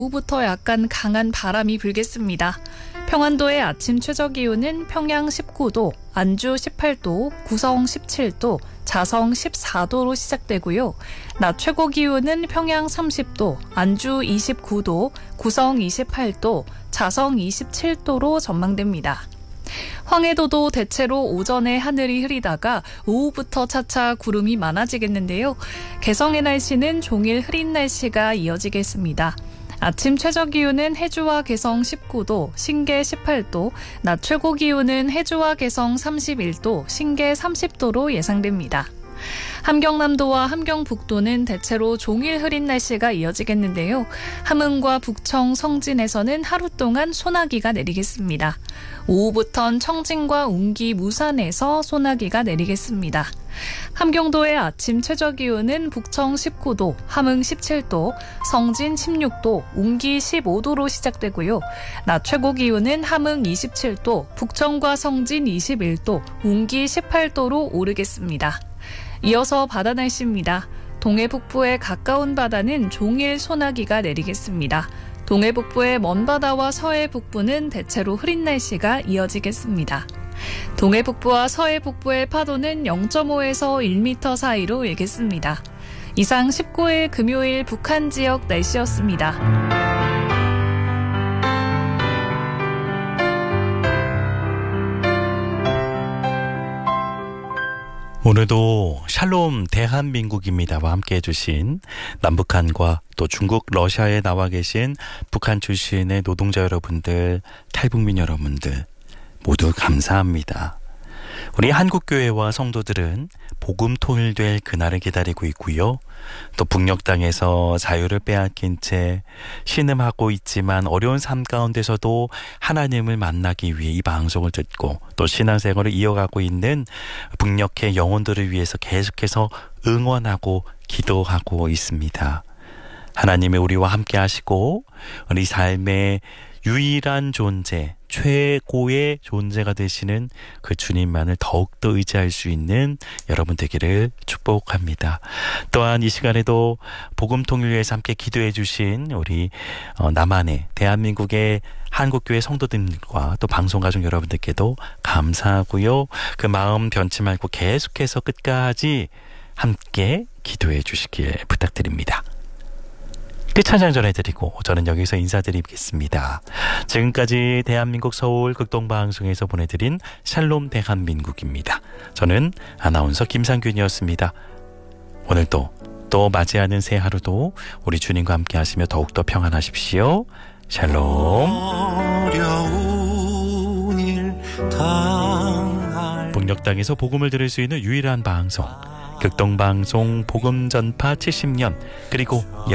오후부터 약간 강한 바람이 불겠습니다. 평안도의 아침 최저기온은 평양 19도, 안주 18도, 구성 17도, 자성 14도로 시작되고요. 낮 최고기온은 평양 30도, 안주 29도, 구성 28도, 자성 27도로 전망됩니다. 황해도도 대체로 오전에 하늘이 흐리다가 오후부터 차차 구름이 많아지겠는데요. 개성의 날씨는 종일 흐린 날씨가 이어지겠습니다. 아침 최저기온은 해주와 개성 19도, 신계 18도, 낮 최고기온은 해주와 개성 31도, 신계 30도로 예상됩니다. 함경남도와 함경북도는 대체로 종일 흐린 날씨가 이어지겠는데요. 함흥과 북청, 성진에서는 하루 동안 소나기가 내리겠습니다. 오후부턴 청진과 운기, 무산에서 소나기가 내리겠습니다. 함경도의 아침 최저기온은 북청 19도, 함흥 17도, 성진 16도, 운기 15도로 시작되고요. 낮 최고기온은 함흥 27도, 북청과 성진 21도, 운기 18도로 오르겠습니다. 이어서 바다 날씨입니다. 동해 북부에 가까운 바다는 종일 소나기가 내리겠습니다. 동해 북부의 먼 바다와 서해 북부는 대체로 흐린 날씨가 이어지겠습니다. 동해 북부와 서해 북부의 파도는 0.5에서 1m 사이로 일겠습니다. 이상 19일 금요일 북한 지역 날씨였습니다. 오늘도 샬롬 대한민국입니다와 함께 해주신 남북한과 또 중국, 러시아에 나와 계신 북한 출신의 노동자 여러분들, 탈북민 여러분들 모두 감사합니다. 우리 한국교회와 성도들은 복음 통일될 그날을 기다리고 있고요. 또 북녘 땅에서 자유를 빼앗긴 채 신음하고 있지만 어려운 삶 가운데서도 하나님을 만나기 위해 이 방송을 듣고 또 신앙생활을 이어가고 있는 북녘의 영혼들을 위해서 계속해서 응원하고 기도하고 있습니다. 하나님이 우리와 함께 하시고 우리 삶의 유일한 존재, 최고의 존재가 되시는 그 주님만을 더욱더 의지할 수 있는 여러분 되기를 축복합니다. 또한 이 시간에도 복음 통일을 위해서 함께 기도해 주신 우리 남한의 대한민국의 한국교회 성도들과 또 방송가족 여러분들께도 감사하고요. 그 마음 변치 말고 계속해서 끝까지 함께 기도해 주시길 부탁드립니다. 끝찬양 전해드리고 저는 여기서 인사드리겠습니다. 지금까지 대한민국 서울 극동방송에서 보내드린 샬롬 대한민국입니다. 저는 아나운서 김상균이었습니다. 오늘도 또 맞이하는 새 하루도 우리 주님과 함께 하시며 더욱더 평안하십시오. 샬롬. 북녘 땅에서 복음을 들을 수 있는 유일한 방송, 극동방송 복음 전파 70년, 그리고